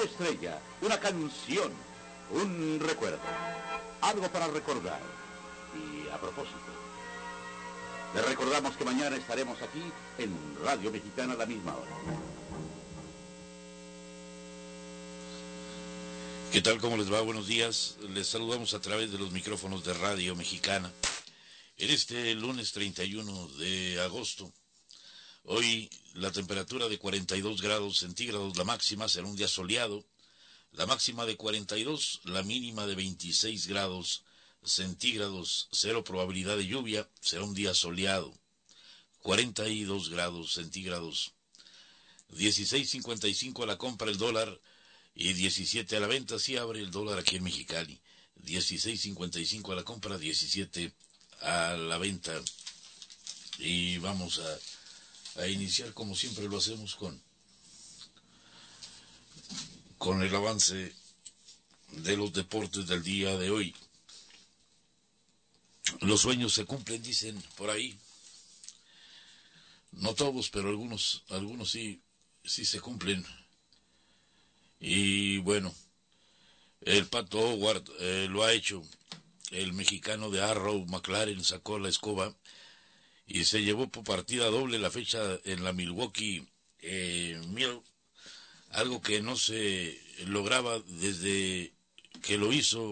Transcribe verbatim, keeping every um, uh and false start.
estrella, una canción, un recuerdo, algo para recordar. Y a propósito, les recordamos que mañana estaremos aquí en Radio Mexicana a la misma hora. ¿Qué tal? ¿Cómo les va? Buenos días. Les saludamos a través de los micrófonos de Radio Mexicana en este lunes treinta y uno de agosto. Hoy la temperatura de cuarenta y dos grados centígrados, la máxima será un día soleado, la máxima de cuarenta y dos, la mínima de veintiséis grados centígrados, cero probabilidad de lluvia, será un día soleado, cuarenta y dos grados centígrados, dieciséis cincuenta y cinco a la compra el dólar y diecisiete a la venta. Si abre el dólar aquí en Mexicali, dieciséis cincuenta y cinco a la compra, diecisiete a la venta. Y vamos a, a iniciar como siempre lo hacemos con con el avance de los deportes del día de hoy. Los sueños se cumplen, dicen por ahí. No todos, pero algunos, algunos sí, sí se cumplen. Y bueno, el Pato Howard eh, lo ha hecho. El mexicano de Arrow McLaren sacó la escoba y se llevó por partida doble la fecha en la Milwaukee eh, Mill, algo que no se lograba desde que lo hizo